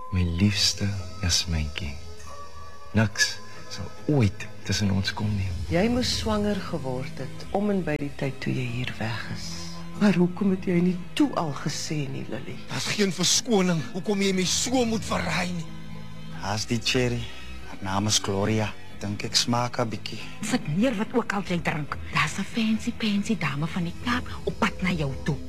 My liefste Jasmijntjie. Niks sal ooit tussen ons kom nie. Jy moes swanger geword het om en by die tyd toe jy hier weg is. Maar hoekom het jy nie toe al gesê nie, Lily? Daar's geen verskoning. Hoekom jy my so moet verraai nie? Haas die cherry. Haar naam is Gloria. Dink ek smaak 'n bietjie. Sit neer wat ook al jy drink. Daar's 'n fancy dame van die Kaap op pad na jou toe.